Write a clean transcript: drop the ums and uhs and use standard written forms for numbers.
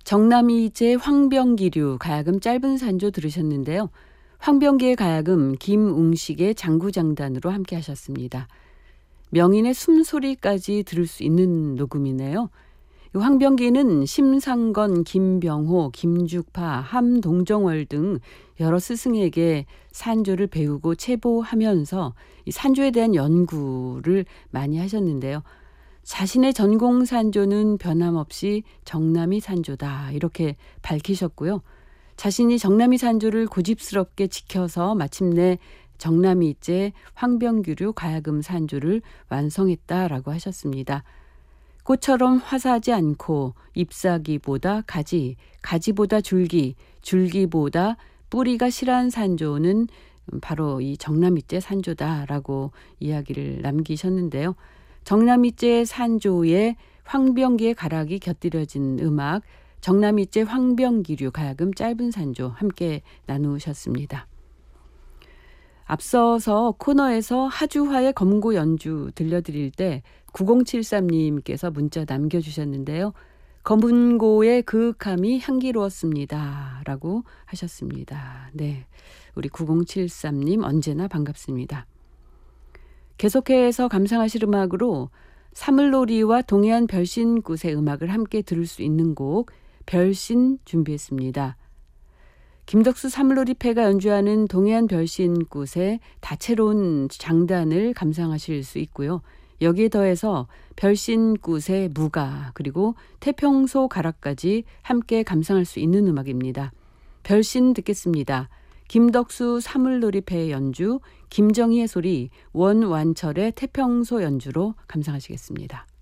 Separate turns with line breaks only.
정남이제 황병기류 가야금 짧은 산조 들으셨는데요. 황병기의 가야금 김웅식의 장구장단으로 함께 하셨습니다. 명인의 숨소리까지 들을 수 있는 녹음이네요. 황병기는 심상건, 김병호, 김죽파, 함동정월 등 여러 스승에게 산조를 배우고 체보하면서 이 산조에 대한 연구를 많이 하셨는데요. 자신의 전공 산조는 변함없이 정남이 산조다 이렇게 밝히셨고요. 자신이 정남이 산조를 고집스럽게 지켜서 마침내 정남이제 황병규류 가야금 산조를 완성했다라고 하셨습니다. 꽃처럼 화사하지 않고 잎사귀보다 가지, 가지보다 줄기, 줄기보다 뿌리가 실한 산조는 바로 이 정남이제 산조다라고 이야기를 남기셨는데요. 정남이제 산조에 황병기의 가락이 곁들여진 음악, 정남이제 황병기류 가야금 짧은 산조 함께 나누셨습니다. 앞서서 코너에서 하주화의 검고 연주 들려드릴 때 9073님께서 문자 남겨주셨는데요. 검은고의 그윽함이 향기로웠습니다. 라고 하셨습니다. 네, 우리 9073님 언제나 반갑습니다. 계속해서 감상하실 음악으로 사물놀이와 동해안 별신굿의 음악을 함께 들을 수 있는 곡 별신 준비했습니다. 김덕수 사물놀이패가 연주하는 동해안 별신굿의 다채로운 장단을 감상하실 수 있고요. 여기에 더해서 별신굿의 무가 그리고 태평소 가락까지 함께 감상할 수 있는 음악입니다. 별신 듣겠습니다. 김덕수 사물놀이패의 연주, 김정희의 소리, 원완철의 태평소 연주로 감상하시겠습니다.